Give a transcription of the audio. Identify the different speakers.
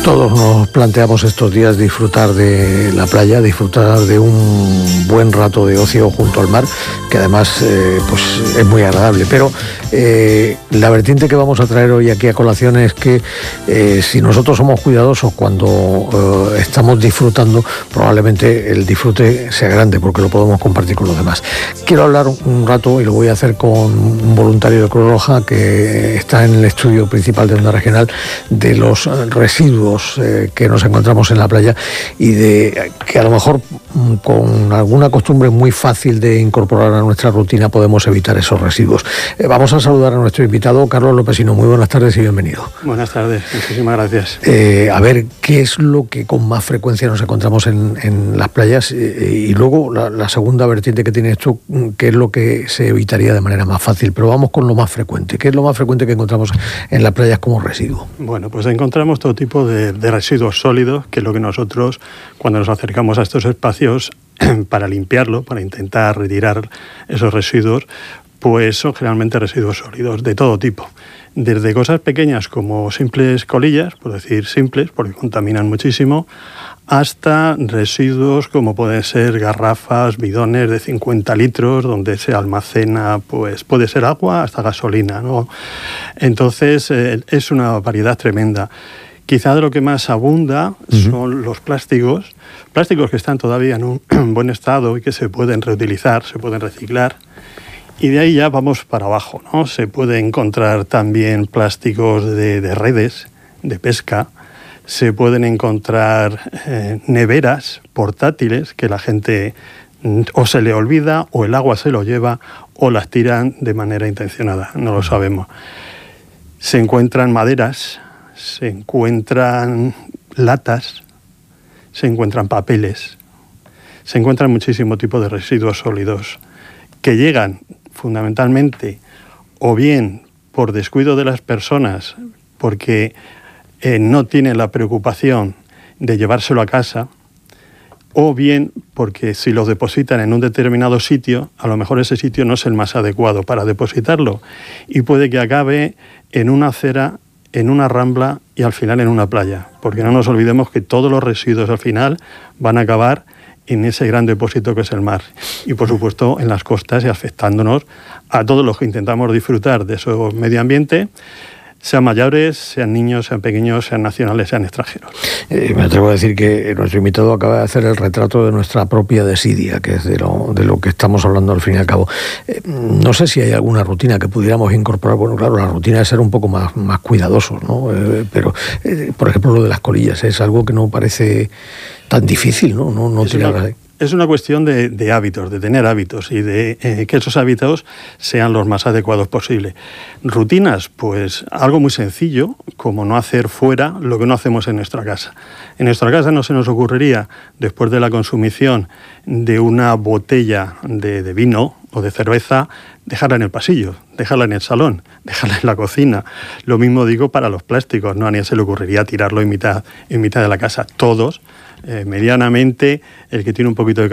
Speaker 1: Todos nos planteamos estos días disfrutar de la playa, disfrutar de un buen rato de ocio junto al mar, que además pues es muy agradable. Pero la vertiente que vamos a traer hoy aquí a colación es que si nosotros somos cuidadosos cuando estamos disfrutando, probablemente el disfrute sea grande porque lo podemos compartir con los demás. Quiero hablar un rato, y lo voy a hacer con un voluntario de Cruz Roja que está en el estudio principal de Onda Regional, de los residuos que nos encontramos en la playa y de que a lo mejor con alguna costumbre muy fácil de incorporar a nuestra rutina podemos evitar esos residuos. Vamos a saludar a nuestro invitado, Carlos Lopesino. Muy buenas tardes y bienvenido.
Speaker 2: Buenas tardes, muchísimas gracias.
Speaker 1: A ver, ¿qué es lo que con más frecuencia nos encontramos en las playas? Y luego la segunda vertiente que tiene esto, ¿qué es lo que se evitaría de manera más fácil? Pero vamos con lo más frecuente. ¿Qué es lo más frecuente que encontramos en las playas como residuo?
Speaker 2: Bueno, pues encontramos todo tipo de residuos sólidos, que es lo que nosotros, cuando nos acercamos a estos espacios para limpiarlo, para intentar retirar esos residuos, pues son generalmente residuos sólidos de todo tipo. Desde cosas pequeñas como simples colillas, por decir simples, porque contaminan muchísimo, hasta residuos como pueden ser garrafas, bidones de 50 litros, donde se almacena, pues puede ser agua hasta gasolina, ¿no? Entonces es una variedad tremenda. Quizá de lo que más abunda son los plásticos que están todavía en un buen estado y que se pueden reutilizar, se pueden reciclar. Y de ahí ya vamos para abajo, ¿no? Se puede encontrar también plásticos de redes, de pesca. Se pueden encontrar neveras portátiles que la gente o se le olvida, o el agua se lo lleva, o las tiran de manera intencionada, no lo sabemos. Se encuentran maderas, se encuentran latas, se encuentran papeles, se encuentran muchísimo tipo de residuos sólidos que llegan fundamentalmente o bien por descuido de las personas, porque no tienen la preocupación de llevárselo a casa, o bien porque si los depositan en un determinado sitio, a lo mejor ese sitio no es el más adecuado para depositarlo y puede que acabe en una acera, en una rambla y al final en una playa, porque no nos olvidemos que todos los residuos al final van a acabar en ese gran depósito que es el mar y por supuesto en las costas y afectándonos a todos los que intentamos disfrutar de ese medio ambiente, sean mayores, sean niños, sean pequeños, sean nacionales, sean extranjeros.
Speaker 1: Me atrevo a decir que nuestro invitado acaba de hacer el retrato de nuestra propia desidia, que es de lo que estamos hablando al fin y al cabo. No sé si hay alguna rutina que pudiéramos incorporar. Bueno, claro, la rutina es ser un poco más cuidadosos, ¿no? Pero, por ejemplo, lo de las colillas es algo que no parece tan difícil, ¿no?
Speaker 2: Es una cuestión de hábitos, de tener hábitos y de que esos hábitos sean los más adecuados posible. Rutinas, pues algo muy sencillo, como no hacer fuera lo que no hacemos en nuestra casa. En nuestra casa no se nos ocurriría, después de la consumición de una botella de vino o de cerveza, dejarla en el pasillo, dejarla en el salón, dejarla en la cocina. Lo mismo digo para los plásticos, no a nadie se le ocurriría tirarlo en mitad de la casa. Todos, medianamente, el que tiene un poquito de